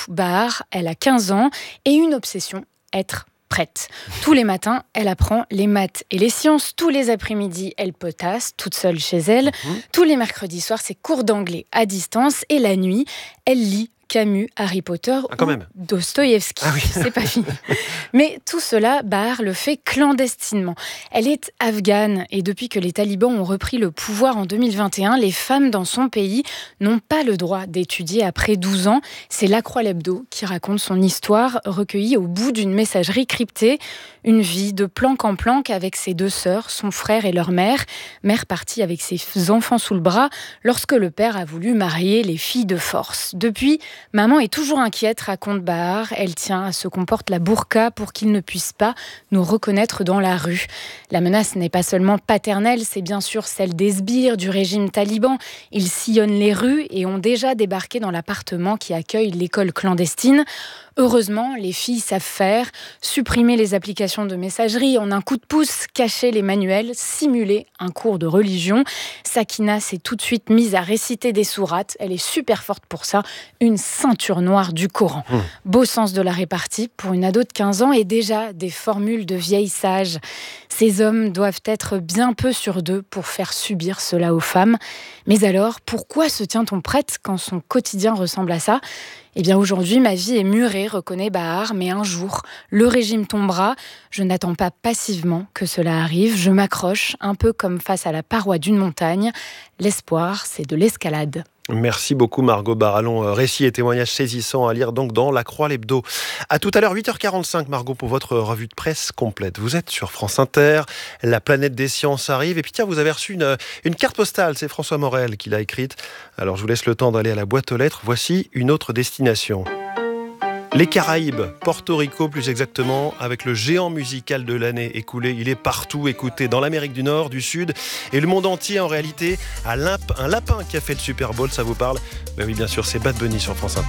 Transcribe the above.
Bahar, elle a 15 ans et une obsession, être prête. Tous les matins, elle apprend les maths et les sciences. Tous les après-midi, elle potasse, toute seule chez elle. Tous les mercredis soirs, c'est cours d'anglais à distance. Et la nuit, elle lit Camus, Harry Potter quand ou même. Dostoïevski. Ah oui. C'est pas fini. Mais tout cela, Bahar le fait clandestinement. Elle est afghane et depuis que les talibans ont repris le pouvoir en 2021, les femmes dans son pays n'ont pas le droit d'étudier après 12 ans. C'est La Croix l'Hebdo qui raconte son histoire, recueillie au bout d'une messagerie cryptée. Une vie de planque en planque avec ses 2 sœurs, son frère et leur mère. Mère partie avec ses enfants sous le bras lorsque le père a voulu marier les filles de force. Depuis, maman est toujours inquiète, raconte Bahar. Elle tient à ce qu'on porte la burqa pour qu'ils ne puissent pas nous reconnaître dans la rue. La menace n'est pas seulement paternelle, c'est bien sûr celle des sbires du régime taliban. Ils sillonnent les rues et ont déjà débarqué dans l'appartement qui accueille l'école clandestine. Heureusement, les filles savent faire, supprimer les applications de messagerie en un coup de pouce, cacher les manuels, simuler un cours de religion. Sakina s'est tout de suite mise à réciter des sourates. Elle est super forte pour ça, une ceinture noire du Coran. Beau sens de la répartie pour une ado de 15 ans et déjà des formules de vieilles sages. Ces hommes doivent être bien peu sur d'eux pour faire subir cela aux femmes. Mais alors, pourquoi se tient-on prête quand son quotidien ressemble à ça ? Eh bien aujourd'hui, ma vie est murée, reconnaît Bahar, mais un jour, le régime tombera. Je n'attends pas passivement que cela arrive. Je m'accroche, un peu comme face à la paroi d'une montagne. L'espoir, c'est de l'escalade. Merci beaucoup Margot Barallon. Récit et témoignages saisissants à lire donc dans La Croix l'Hebdo. À tout à l'heure, 8h45 Margot pour votre revue de presse complète. Vous êtes sur France Inter, la planète des sciences arrive. Et puis tiens, vous avez reçu une carte postale, c'est François Morel qui l'a écrite. Alors je vous laisse le temps d'aller à la boîte aux lettres. Voici une autre destination. Les Caraïbes, Porto Rico plus exactement, avec le géant musical de l'année écoulée. Il est partout écouté dans l'Amérique du Nord, du Sud et le monde entier en réalité. Un lapin qui a fait le Super Bowl, ça vous parle ? Ben oui, bien sûr, c'est Bad Bunny sur France Inter.